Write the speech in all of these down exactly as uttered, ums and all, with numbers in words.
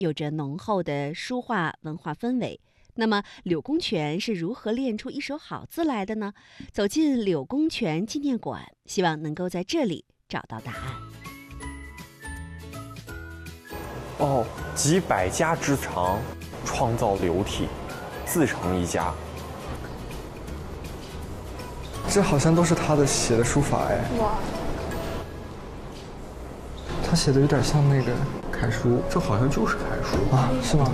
有着浓厚的书画文化氛围。那么柳公权是如何练出一手好字来的呢？走进柳公权纪念馆，希望能够在这里找到答案。 哦，集百家之长，创造流体，自成一家。 这好像都是他的写的书法哎。哇！他写的有点像那个楷书， 这好像就是楷书啊？是吗？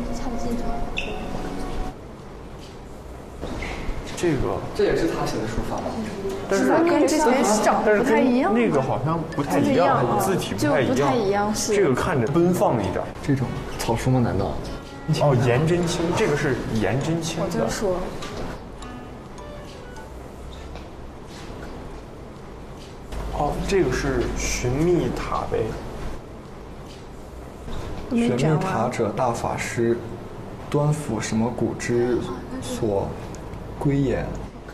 这个这也是他写的书法， 但是跟之前长得不太一样， 那个好像不太一样，字体不太一样， 不太一样。是这个看着奔放一点。 这种草书吗？难道？ 哦，颜真卿，这个是颜真卿的。 我就说。 哦，这个是寻觅塔碑。 寻觅塔者，大法师，端辅什么古之所归也。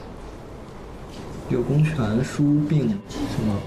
柳公權書並什麼？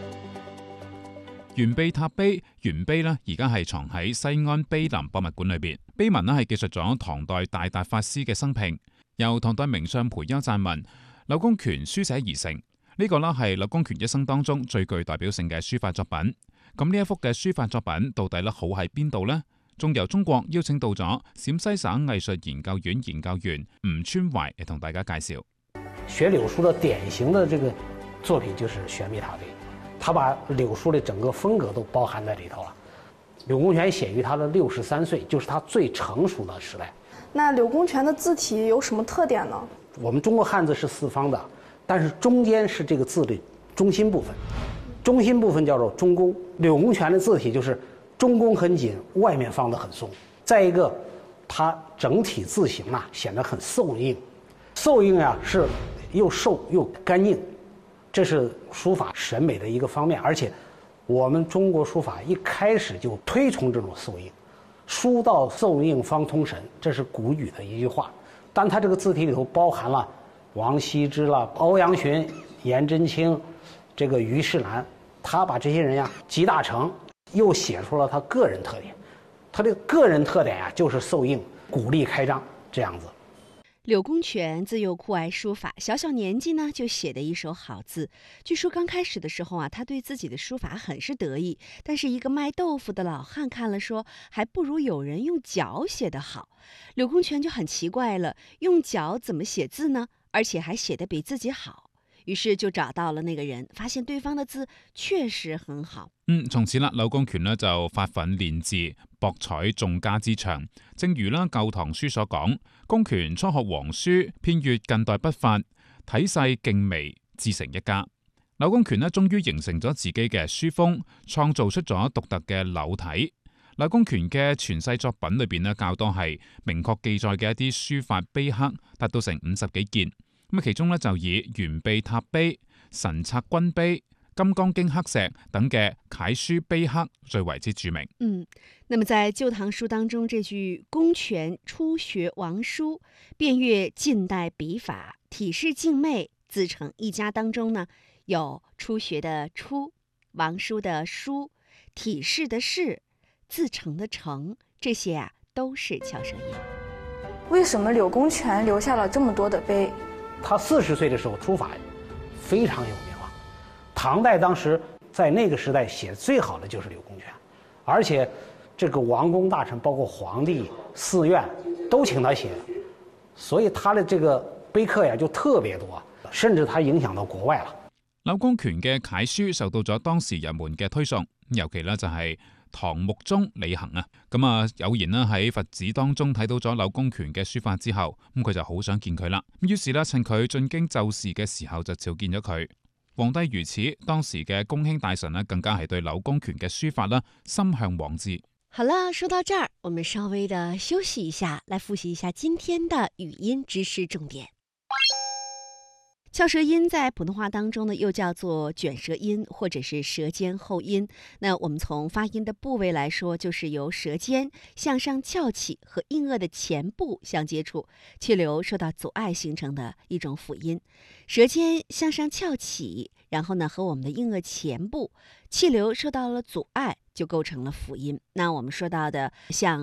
玄秘塔碑，玄碑呢而家係藏喺西安碑林博物館裏邊。碑文呢係記述咗唐代大達法師嘅生平，由唐代名相裴休撰文，柳公權書寫而成。呢個呢係柳公權一生當中最具代表性嘅書法作品。咁呢一幅嘅書法作品到底咧好喺邊度呢？仲由中國邀請到咗陝西省藝術研究院研究員吳川懷嚟同大家介紹。 學柳書的典型的這個作品就是玄秘塔碑，他把柳書的整個風格都包含在裏頭了。柳公權寫於他的六十三歲，就是他最成熟的時代。 那柳公權的字體有什麼特點呢？ 我們中國漢字是四方的，但是中間是這個字的中心部分，中心部分叫做中宮。柳公權的字體就是中宮很緊，外面放得很鬆。再一個，它整體字形啊顯得很瘦硬，瘦硬啊是又瘦又乾淨，這是書法審美的一個方面。而且我們中國書法一開始就推崇這種瘦硬，書到瘦硬方通神，這是古語的一句話。但它這個字體裡頭包含了王羲之啦、歐陽詢、顏真卿，這個虞世南，他把這些人呀集大成，又寫出了他個人特點。他的個人特點呀就是瘦硬、鼓勵開張這樣子。 柳公權自幼酷愛書法，小小年紀呢就寫的一手好字。據說剛開始的時候啊，他對自己的書法很是得意，但是一個賣豆腐的老漢看了說，還不如有人用腳寫得好。柳公權就很奇怪了，用腳怎麼寫字呢？而且還寫得比自己好。於是就找到了那個人，發現對方的字確實很好。 嗯，從此啦，柳公權呢就發奮練字，博採眾家之長。正如啦《舊唐書》所講，公權初學黃書，遍閱近代筆法，體細勁微，自成一家。柳公權呢終於形成咗自己嘅書風，創造出咗獨特嘅柳體。柳公權嘅傳世作品裏邊呢，較多係明確記載嘅一啲書法碑刻，達到成五十幾件。咁其中咧就以玄秘塔碑、神策軍碑、金剛經刻石等嘅楷書碑刻最為之著名。 嗯，那麼在《舊唐書》當中，這句公權初學王書，遍閱近代筆法，體式靜媚，自成一家當中呢，有初學的初、王書的書、體式的式、自成的成，這些啊都是翹舌音。 為什麼柳公權留下了這麼多的碑？ 他四十歲的時候書法非常有名了，唐代當時在那個時代寫最好的就是柳公權，而且這個王公大臣包括皇帝、寺院都請他寫，所以他的這個碑刻呀就特別多，甚至他影響到國外了。 柳公權嘅楷書受到咗當時人們嘅推崇，尤其呢就係唐穆宗李珩啊，咁啊有言呢喺佛寺當中睇到咗柳公權嘅書法之後，咁佢就好想見佢啦。於是呢，趁佢進京就事嘅時候就召見咗佢。皇帝如此，當時嘅公卿大臣呢更加係對柳公權嘅書法啦心向往之。 好了，說到這兒，我們稍微的休息一下，來複習一下今天的語音知識重點。 翘舌音在普通话当中呢，又叫做卷舌音或者是舌尖后音。那我们从发音的部位来说，就是由舌尖向上翘起和硬腭的前部相接触，气流受到阻碍形成的一种辅音。舌尖向上翘起，然后呢和我们的硬腭前部气流受到了阻碍，就构成了辅音。那我们说到的像